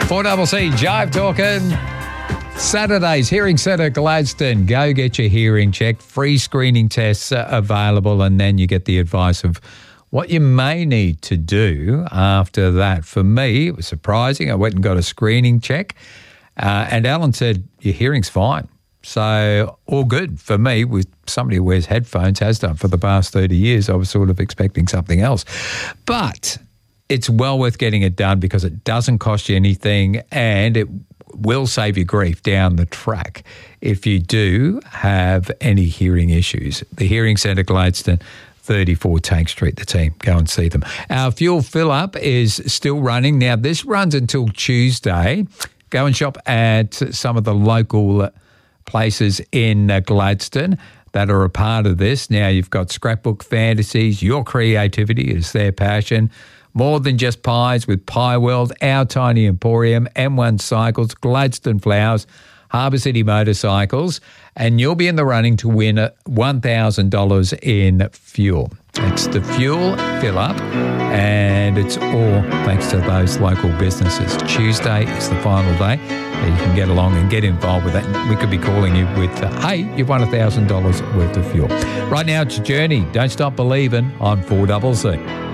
4CC Jive Talking. Saturdays, Hearing Centre Gladstone. Go get your hearing checked. Free screening tests are available, and then you get the advice of what you may need to do after that. For me, it was surprising. I went and got a screening check, and Alan said, your hearing's fine. So all good for me with somebody who wears headphones, has done for the past 30 years. I was sort of expecting something else. But it's well worth getting it done because it doesn't cost you anything and it will save you grief down the track if you do have any hearing issues. The Hearing Centre Gladstone, 34 Tank Street, the team. Go and see them. Our fuel fill-up is still running. Now, this runs until Tuesday. Go and shop at some of the local places in Gladstone that are a part of this. Now, you've got Scrapbook Fantasies. Your creativity is their passion. More than just pies with Pie World, Our Tiny Emporium, M1 Cycles, Gladstone Flowers, Harbour City Motorcycles, and you'll be in the running to win $1,000 in fuel. It's the fuel fill-up, and it's all thanks to those local businesses. Tuesday is the final day. You can get along and get involved with that. We could be calling you with, hey, you've won $1,000 worth of fuel. Right now, it's your journey. Don't stop believing on 4CC.